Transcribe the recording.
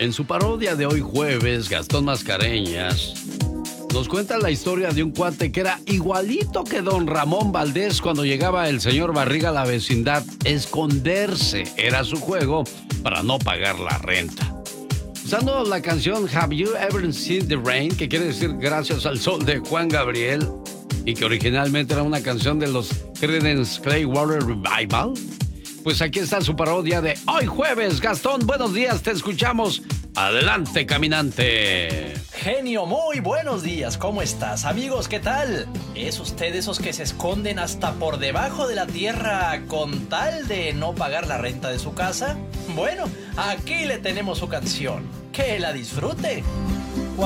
En su parodia de hoy jueves, Gastón Mascareñas nos cuenta la historia de un cuate que era igualito que don Ramón Valdés cuando llegaba el señor Barriga a la vecindad. Esconderse era su juego para no pagar la renta. Usando la canción Have You Ever Seen the Rain, que quiere decir Gracias al Sol de Juan Gabriel, y que originalmente era una canción de los Creedence Clearwater Revival. Pues aquí está su parodia de hoy jueves. Gastón, buenos días, te escuchamos. Adelante, caminante. Genio, muy buenos días, ¿cómo estás? Amigos, ¿qué tal? ¿Es usted de esos que se esconden hasta por debajo de la tierra con tal de no pagar la renta de su casa? Bueno, aquí le tenemos su canción. ¡Que la disfrute!